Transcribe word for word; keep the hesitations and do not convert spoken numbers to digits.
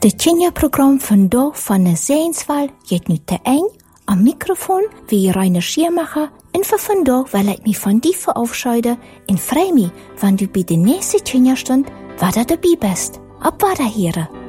De Tjinja-programma vandaag van de Zijnsval geht nu te eind. Am Mikrofon wie Rainer Schiermacher en voor vandaag wil ik me van die verabschieden en vrij me, wanneer du bij de nächste Tjinja-stund wieder dabei bist. Ab weiter, Heren.